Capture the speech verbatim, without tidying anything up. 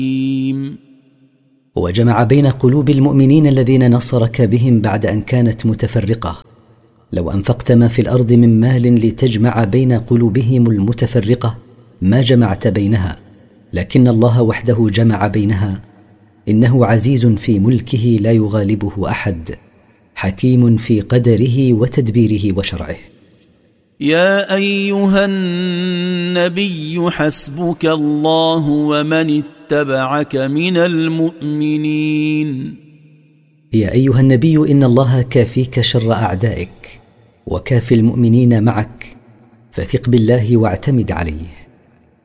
وجمع بين قلوب المؤمنين الذين نصرك بهم بعد أن كانت متفرقة. لو أنفقت ما في الأرض من مال لتجمع بين قلوبهم المتفرقة ما جمعت بينها، لكن الله وحده جمع بينها. إنه عزيز في ملكه لا يغالبه أحد، حكيم في قدره وتدبيره وشرعه. يا أيها النبي حسبك الله ومن اتبعك من المؤمنين. يا أيها النبي إن الله كافيك شر أعدائك وكافي المؤمنين معك، فثق بالله واعتمد عليه.